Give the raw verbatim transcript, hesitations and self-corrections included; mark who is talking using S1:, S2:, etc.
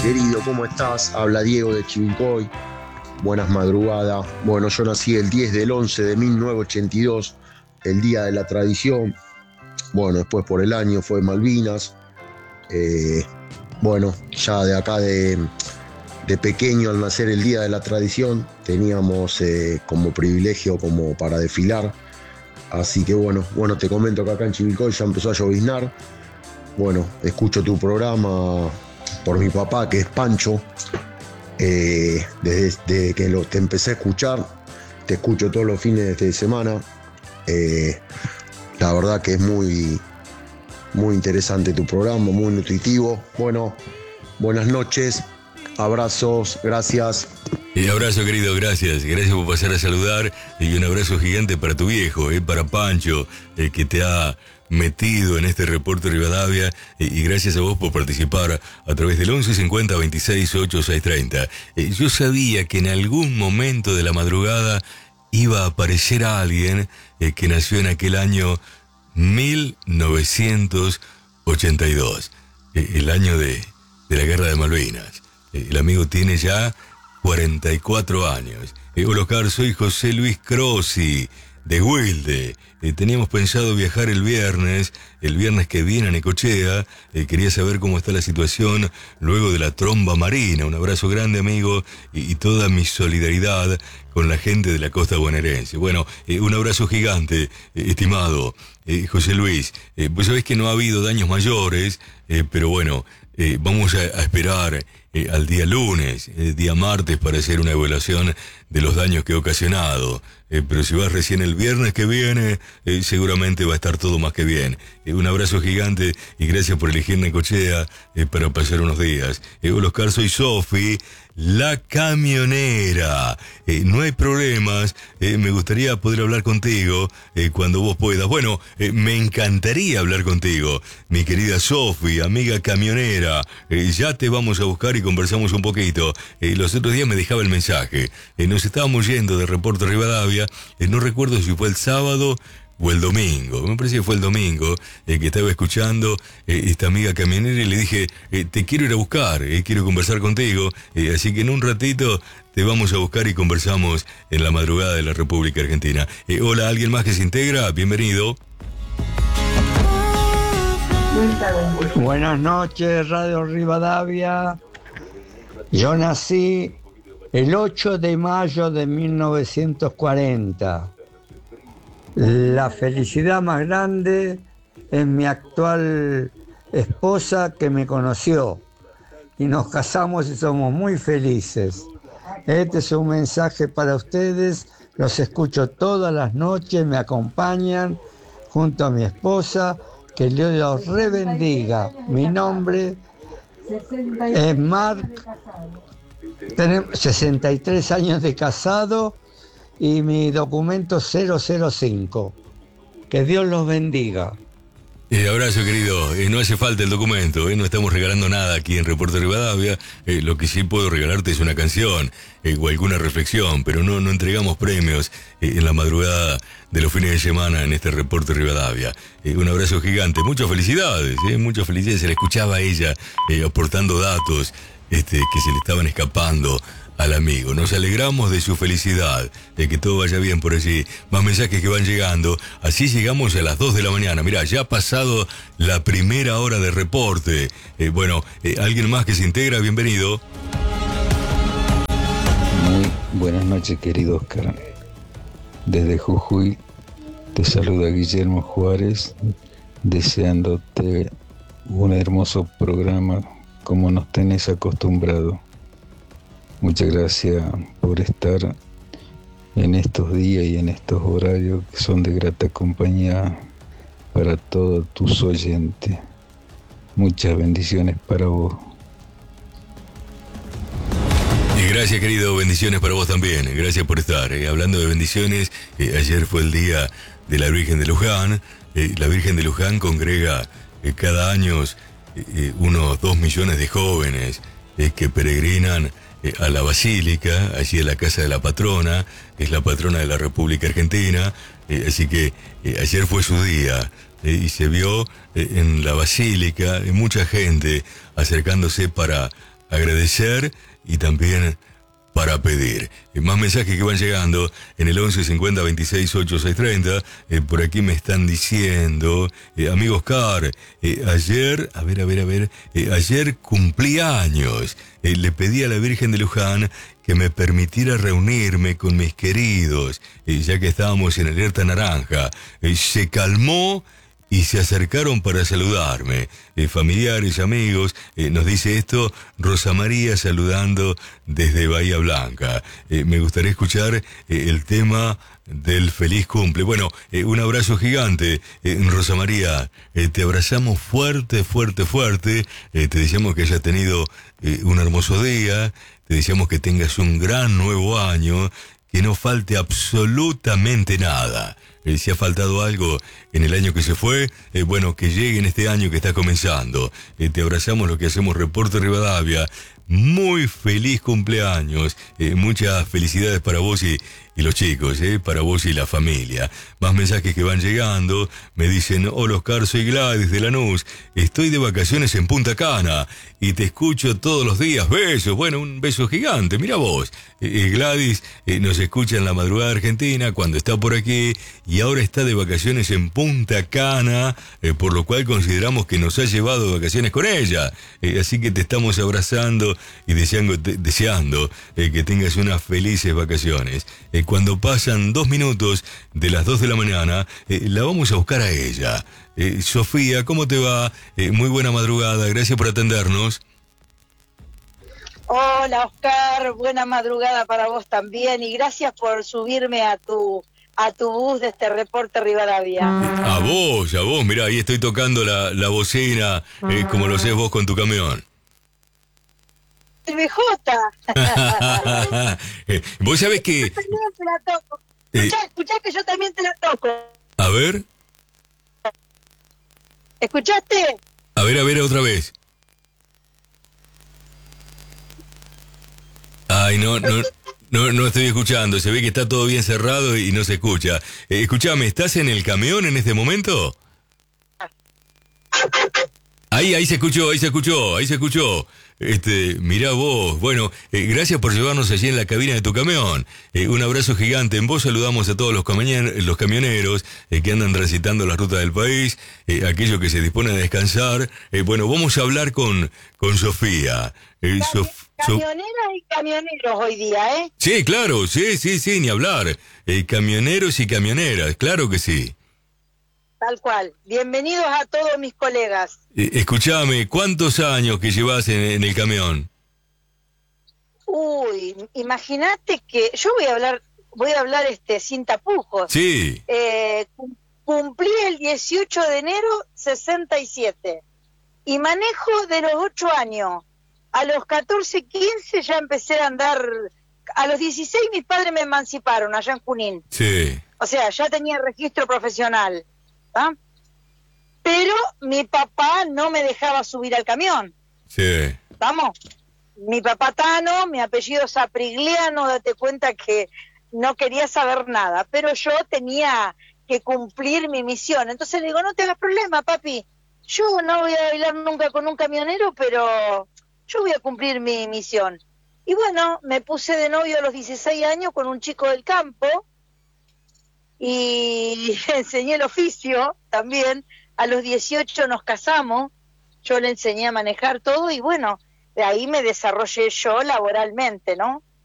S1: querido, ¿cómo estás? Habla Diego de Chivilcoy. Buenas madrugadas. Bueno, yo nací el diez del once de mil novecientos ochenta y dos, el día de la tradición. Bueno, después por el año fue Malvinas. Eh, bueno, ya de acá de, de pequeño, al nacer el día de la tradición, teníamos eh, como privilegio como para desfilar. Así que bueno, bueno, te comento que acá en Chivilcoy ya empezó a lloviznar. Bueno, escucho tu programa por mi papá, que es Pancho. Eh, desde, desde que lo, te empecé a escuchar, te escucho todos los fines de semana. Eh, la verdad que es muy, muy interesante tu programa, muy nutritivo. Bueno, buenas noches, abrazos, gracias.
S2: Y abrazo, querido, gracias. Gracias por pasar a saludar. Y un abrazo gigante para tu viejo, eh, para Pancho, eh, que te ha metido en este reporte Rivadavia, eh, y gracias a vos por participar a través del once cincuenta veintiséis ochenta y seis treinta. Eh, yo sabía que en algún momento de la madrugada iba a aparecer alguien eh, que nació en aquel año mil novecientos ochenta y dos, eh, el año de, de la Guerra de Malvinas. Eh, el amigo tiene ya cuarenta y cuatro años. Eh, hola, Oscar, soy José Luis Crossi, de Wilde. Eh, teníamos pensado viajar el viernes, el viernes que viene a Necochea. Eh, quería saber cómo está la situación luego de la tromba marina. Un abrazo grande, amigo, y, y toda mi solidaridad con la gente de la costa bonaerense. Bueno, eh, un abrazo gigante, eh, estimado eh, José Luis. Eh, pues sabés que no ha habido daños mayores, eh, pero bueno, eh, vamos a, a esperar eh, al día lunes, eh, día martes, para hacer una evaluación de los daños que ha ocasionado. Eh, pero si vas recién el viernes que viene, eh, seguramente va a estar todo más que bien. Eh, un abrazo gigante y gracias por elegir Necochea eh, para pasar unos días. Eh, hola, Oscar, soy Sofi, la camionera. Eh, no hay problemas, eh, me gustaría poder hablar contigo eh, cuando vos puedas. Bueno, eh, me encantaría hablar contigo, mi querida Sofi, amiga camionera. Eh, ya te vamos a buscar y conversamos un poquito. Eh, los otros días me dejaba el mensaje. Eh, nos estábamos yendo de Reporte Rivadavia, eh, no recuerdo si fue el sábado o el domingo, me parece que fue el domingo, eh, que estaba escuchando eh, esta amiga camionera y le dije, eh, te quiero ir a buscar, eh, quiero conversar contigo, eh, así que en un ratito te vamos a buscar y conversamos en la madrugada de la República Argentina. Eh, hola, ¿alguien más que se integra? Bienvenido.
S3: Buenas noches, Radio Rivadavia. Yo nací el ocho de mayo de mil novecientos cuarenta. La felicidad más grande es mi actual esposa, que me conoció y nos casamos y somos muy felices. Este es un mensaje para ustedes, los escucho todas las noches, me acompañan junto a mi esposa, que Dios los rebendiga. Mi nombre es Marc, tenemos sesenta y tres años de casado y mi documento cero cero cinco. Que Dios los bendiga.
S2: Eh, abrazo, querido. Eh, no hace falta el documento, eh, no estamos regalando nada aquí en Reporte Rivadavia. Eh, lo que sí puedo regalarte es una canción eh, o alguna reflexión, pero no, no entregamos premios eh, en la madrugada de los fines de semana en este Reporte Rivadavia. Eh, un abrazo gigante, muchas felicidades, eh, muchas felicidades. Se la escuchaba a ella eh, aportando datos este, que se le estaban escapando al amigo. Nos alegramos de su felicidad, de que todo vaya bien por allí. Más mensajes que van llegando. Así llegamos a las dos de la mañana. Mirá, ya ha pasado la primera hora de reporte. Eh, bueno, eh, alguien más que se integra, bienvenido.
S4: Muy buenas noches, querido Oscar. Desde Jujuy te saluda Guillermo Juárez, deseándote un hermoso programa como nos tenés acostumbrado. Muchas gracias por estar en estos días y en estos horarios que son de grata compañía para todos tus oyentes. Muchas bendiciones para vos.
S2: Y gracias, querido, bendiciones para vos también. Gracias por estar. Eh, hablando de bendiciones, eh, ayer fue el día de la Virgen de Luján. Eh, la Virgen de Luján congrega eh, cada año eh, unos dos millones de jóvenes eh, que peregrinan eh, a la Basílica, allí en la casa de la patrona, es la patrona de la República Argentina. Eh, así que eh, ayer fue su día. Eh, y se vio eh, en la Basílica eh, mucha gente acercándose para agradecer y también para pedir. Eh, más mensajes que van llegando en el once cincuenta veintiséis ochenta y seis treinta. Eh, por aquí me están diciendo, eh, amigo Oscar, eh, ayer, a ver, a ver, a ver, eh, ayer cumplí años. Eh, le pedí a la Virgen de Luján que me permitiera reunirme con mis queridos, eh, ya que estábamos en alerta naranja. Eh, se calmó y se acercaron para saludarme. Eh, familiares, amigos, eh, nos dice esto Rosa María saludando desde Bahía Blanca. Eh, me gustaría escuchar eh, el tema del feliz cumple. Bueno, eh, un abrazo gigante, eh, Rosa María. Eh, te abrazamos fuerte, fuerte, fuerte. Eh, te deseamos que hayas tenido eh, un hermoso día. Te deseamos que tengas un gran nuevo año, que no falte absolutamente nada. Eh, si ha faltado algo en el año que se fue, eh, bueno, que llegue en este año que está comenzando. Eh, te abrazamos lo que hacemos Reporte Rivadavia. Muy feliz cumpleaños. Eh, muchas felicidades para vos y, y los chicos, eh, para vos y la familia. Más mensajes que van llegando. Me dicen, hola Oscar, soy Gladys de Lanús. Estoy de vacaciones en Punta Cana y te escucho todos los días. Besos. Bueno, un beso gigante. Mira vos. Eh, Gladys eh, nos escucha en la madrugada argentina cuando está por aquí y ahora está de vacaciones en Punta Cana, eh, por lo cual consideramos que nos ha llevado de vacaciones con ella. Eh, así que te estamos abrazando y deseando, te, deseando eh, que tengas unas felices vacaciones. Eh, cuando pasan dos minutos de las dos de la mañana, eh, la vamos a buscar a ella. Eh, Sofía, ¿cómo te va? Eh, muy buena madrugada, gracias por atendernos.
S5: Hola Oscar, buena madrugada para vos también y gracias por subirme a tu a tu bus de este Reporte Rivadavia.
S2: A vos, a vos, mirá, ahí estoy tocando la, la bocina, eh, como lo haces vos con tu camión.
S5: El B J.
S2: eh, vos sabés que...
S5: Yo también te la toco. Escuchá, eh, escuchá que yo también te la toco.
S2: A ver.
S5: ¿Escuchaste?
S2: A ver, a ver, otra vez. Ay, no, no, no, no estoy escuchando. Se ve que está todo bien cerrado y no se escucha. Eh, escuchame, ¿estás en el camión en este momento? Ahí, ahí se escuchó, ahí se escuchó, ahí se escuchó. Este, mirá vos. Bueno, eh, gracias por llevarnos allí en la cabina de tu camión. Eh, un abrazo gigante. En vos saludamos a todos los, camioneros, los camioneros eh, que andan transitando la ruta del país, eh, aquellos que se disponen a descansar. Eh, bueno, vamos a hablar con, con Sofía. Eh, Sof-
S5: Camioneras y camioneros hoy día, ¿eh?
S2: Sí, claro, sí, sí, sí, ni hablar. Eh, camioneros y camioneras, claro que sí.
S5: Tal cual. Bienvenidos a todos mis colegas.
S2: Eh, escuchame, ¿cuántos años que llevas en, en el camión?
S5: Uy, imagínate que yo voy a hablar, voy a hablar este sin tapujos.
S2: Sí.
S5: Eh, cumplí el dieciocho de enero sesenta y siete y manejo de los ocho años. A los catorce, quince ya empecé a andar. A los dieciséis mis padres me emanciparon allá en Junín.
S2: Sí.
S5: O sea, ya tenía registro profesional. ¿Ah? Pero mi papá no me dejaba subir al camión.
S2: Sí.
S5: ¿Vamos? Mi papá Tano, mi apellido Saprigliano, date cuenta que no quería saber nada, pero yo tenía que cumplir mi misión. Entonces le digo, no te hagas problema, papi, yo no voy a bailar nunca con un camionero, pero yo voy a cumplir mi misión. Y bueno, me puse de novio a los dieciséis años con un chico del campo, y enseñé el oficio también. A los dieciocho nos casamos, yo le enseñé a manejar todo y bueno, de ahí me desarrollé yo laboralmente, ¿no?